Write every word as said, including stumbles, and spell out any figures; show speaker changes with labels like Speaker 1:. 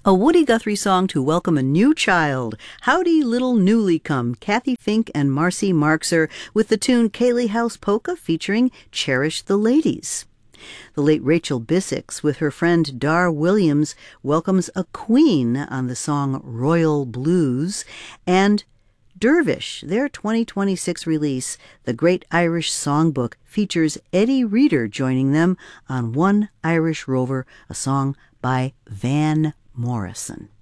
Speaker 1: A Woody Guthrie song to welcome a new child. Howdy Little Newly Come, Kathy Fink and Marcy Marxer with the tune Kaylee House Polka featuring Cherish the Ladies. The late Rachel Bissix with her friend Dar Williams welcomes a queen on the song Royal Blues. And Dervish, their twenty twenty-six release, The Great Irish Songbook, features Eddie Reader joining them on One Irish Rover, a song by Van Morrison.